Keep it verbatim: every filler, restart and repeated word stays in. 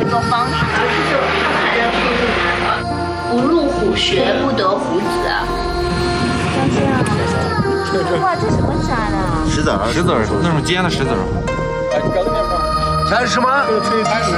个方式，不入虎穴，不得虎子。 这样，哇，这什么虾呢？ 石子儿， 石子儿，那种尖的石子儿。 还有什么？